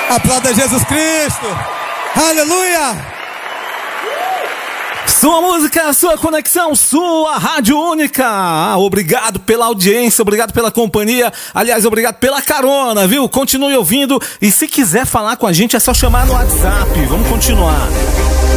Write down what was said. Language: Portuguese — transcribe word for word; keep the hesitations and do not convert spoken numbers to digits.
Aplauda Jesus Cristo. Aleluia. Sua música, sua conexão, sua rádio única. Ah, obrigado pela audiência, obrigado pela companhia. Aliás, obrigado pela carona, viu? Continue ouvindo. E se quiser falar com a gente, é só chamar no WhatsApp. Vamos continuar.